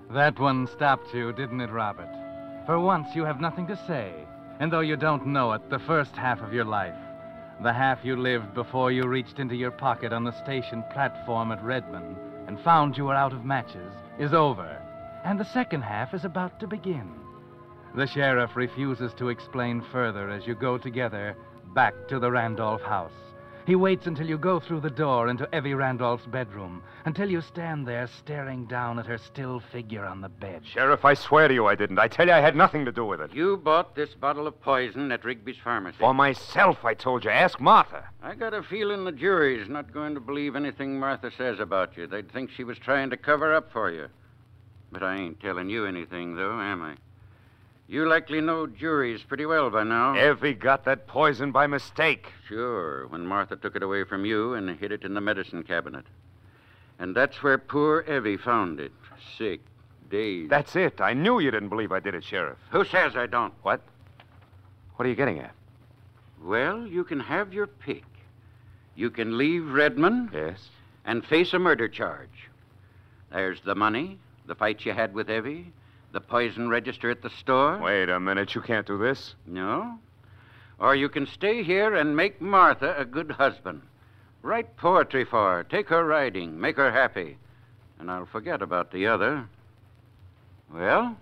That one stopped you, didn't it, Robert? For once, you have nothing to say. And though you don't know it, the first half of your life, the half you lived before you reached into your pocket on the station platform at Redmond and found you were out of matches, is over. And the second half is about to begin. The sheriff refuses to explain further as you go together back to the Randolph house. He waits until you go through the door into Evie Randolph's bedroom, until you stand there staring down at her still figure on the bed. Sheriff, I swear to you I didn't. I tell you I had nothing to do with it. You bought this bottle of poison at Rigby's pharmacy. For myself, I told you. Ask Martha. I got a feeling the jury's not going to believe anything Martha says about you. They'd think she was trying to cover up for you. But I ain't telling you anything, though, am I? You likely know juries pretty well by now. Evie got that poison by mistake. Sure, when Martha took it away from you and hid it in the medicine cabinet. And that's where poor Evie found it. Sick, dazed. That's it. I knew you didn't believe I did it, Sheriff. Who says I don't? What? What are you getting at? Well, you can have your pick. You can leave Redmond. Yes. And face a murder charge. There's the money, the fight you had with Evie, the poison register at the store. Wait a minute. You can't do this. No? Or you can stay here and make Martha a good husband. Write poetry for her, take her riding, make her happy. And I'll forget about the other. Well?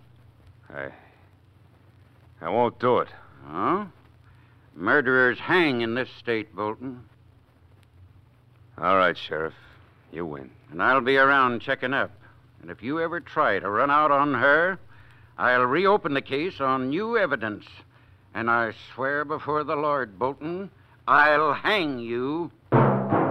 I won't do it. Oh? Murderers hang in this state, Bolton. All right, Sheriff. You win. And I'll be around checking up. And if you ever try to run out on her, I'll reopen the case on new evidence. And I swear before the Lord, Bolton, I'll hang you